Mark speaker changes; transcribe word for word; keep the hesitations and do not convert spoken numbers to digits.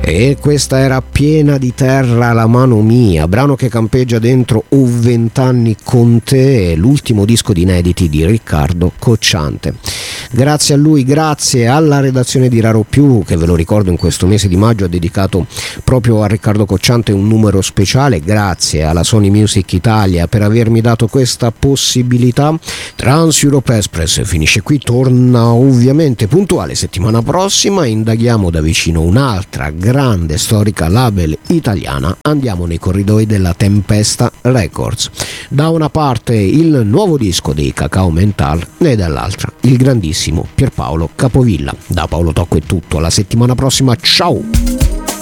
Speaker 1: E questa era Piena di terra la mano mia, brano che campeggia dentro Ho vent'anni con te, l'ultimo disco di inediti di Riccardo Cocciante. Grazie a lui, grazie alla redazione di Raro Più, che ve lo ricordo in questo mese di maggio ha dedicato proprio a Riccardo Cocciante un numero speciale, grazie alla Sony Music Italia per avermi dato questa possibilità. Trans Europe Express finisce qui, torna ovviamente puntuale settimana prossima, indaghiamo da vicino un'altra grande storica label italiana, andiamo nei corridoi della Tempesta Records. Da una parte il nuovo disco dei Cacao Mental e dall'altra il grandissimo Pierpaolo Capovilla. Da Paolo Tocco è tutto, alla settimana prossima, ciao!